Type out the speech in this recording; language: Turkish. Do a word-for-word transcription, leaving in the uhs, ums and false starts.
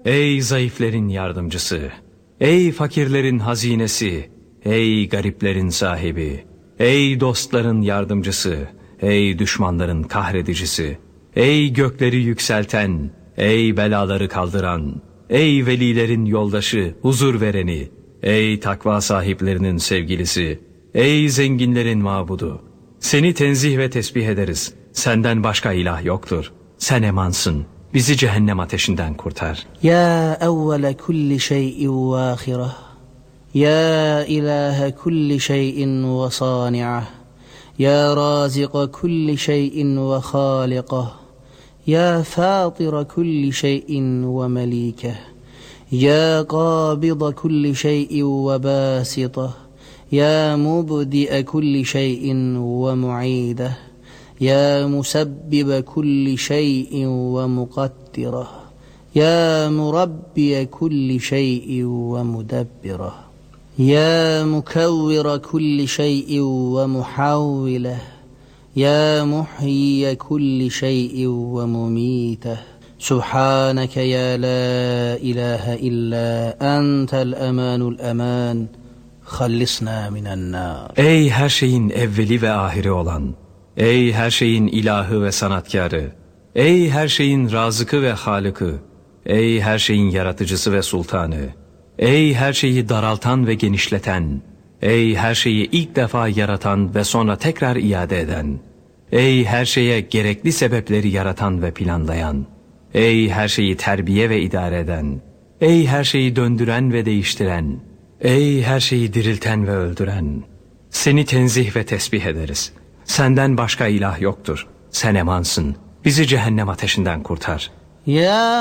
Ey zayıflerin yardımcısı, ey fakirlerin hazinesi, ey gariplerin sahibi, ey dostların yardımcısı, ey düşmanların kahredicisi, ey gökleri yükselten, ey belaları kaldıran, ey velilerin yoldaşı, huzur vereni, ey takva sahiplerinin sevgilisi, ey zenginlerin mabudu. Seni tenzih ve tesbih ederiz. Senden başka ilah yoktur. Sen emansın. Bizi cehennem ateşinden kurtar. Ya evvele kulli şeyin ve ahireh. Ya ilahe kulli şeyin ve sani'ah. Ya razika kulli şeyin ve halikah. Ya fatira kulli şeyin ve melikeh. Ya qabida kulli şeyin ve basitah. Ya mubdi'e kulli şeyin ve mu'ideh. Ya musebbibe kulli şeyin ve muqaddirah. Ya murabbiye kulli şeyin ve mudabbirah. Ya mukavvira kulli şeyin ve muhavvileh. Ya muhyiye kulli şeyin ve mumiteh. Subhaneke ya la ilahe illa entel emanul eman. Hallisna minen nar. Ey her şeyin evveli ve ahiri olan, ey her şeyin ilahı ve sanatkarı, ey her şeyin razıkı ve halıkı, ey her şeyin yaratıcısı ve sultanı, ey her şeyi daraltan ve genişleten, ey her şeyi ilk defa yaratan ve sonra tekrar iade eden, ey her şeye gerekli sebepleri yaratan ve planlayan, ey her şeyi terbiye ve idare eden, ey her şeyi döndüren ve değiştiren, ey her şeyi dirilten ve öldüren, seni tenzih ve tesbih ederiz. Senden başka ilah yoktur. Sen emansın. Bizi cehennem ateşinden kurtar. Ya